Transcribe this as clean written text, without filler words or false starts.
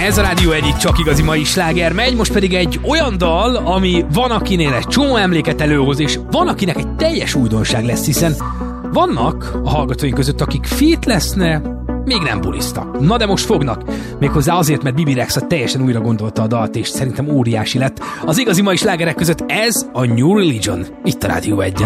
Ez a Rádió egyik csak igazi mai sláger megy, most pedig egy olyan dal, ami van akinél egy csomó emléket előhoz, és van akinek egy teljes újdonság lesz, hiszen vannak a hallgatóink között, akik fit leszne, még nem buliztak. Na de most fognak. Méghozzá azért, mert Bibi Rexha teljesen újra gondolta a dalt, és szerintem óriási lett. Az igazi mai slágerek között ez a New Religion. Itt a Rádió 1-en.